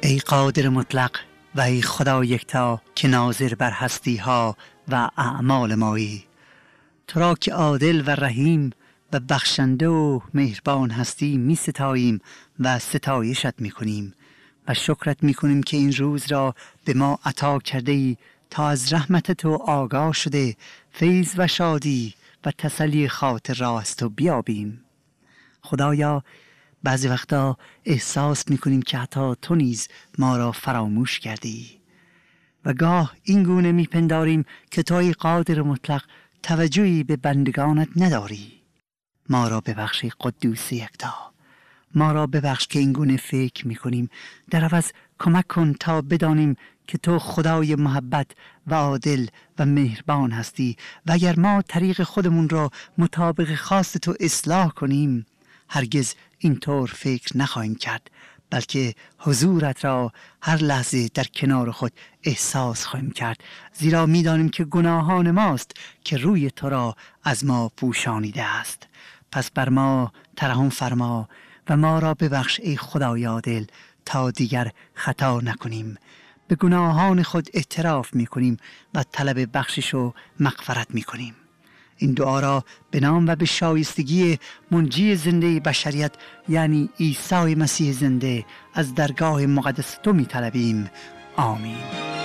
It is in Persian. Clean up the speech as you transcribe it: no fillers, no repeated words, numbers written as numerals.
ای قادر مطلق و ای خدا یکتا که ناظر بر هستی ها و اعمال مایی، تو را که عادل و رحیم و بخشنده و مهربان هستی می ستاییم و ستایشت می کنیم و شکرت می کنیم که این روز را به ما عطا کرده ای تا از رحمت تو آگاه شده فیض و شادی و تسلی خاطر را از تو بیابیم. خدایا بعضی وقتا احساس می کنیم که حتی تو نیز ما را فراموش کردی و گاه این گونه می پنداریم که تو ای قادر مطلق توجهی به بندگانت نداری. ما را ببخش ای قدوس یکتا، ما را ببخش که این گونه فکر می کنیم. در عوض کمک کن تا بدانیم که تو خدای محبت و عادل و مهربان هستی و اگر ما طریق خودمون را مطابق خواست تو اصلاح کنیم هرگز اینطور فکر نخواهیم کرد، بلکه حضورت را هر لحظه در کنار خود احساس خواهیم کرد، زیرا می‌دانیم که گناهان ماست که روی تو را از ما پوشانیده است. پس بر ما ترحم فرما و ما را ببخش ای خدای عادل تا دیگر خطا نکنیم. به گناهان خود اعتراف می‌کنیم و طلب بخشش و مغفرت می‌کنیم. این دعا را به نام و به شایستگی منجی زنده بشریت یعنی عیسی مسیح زنده از درگاه مقدس تو می طلبیم. آمین.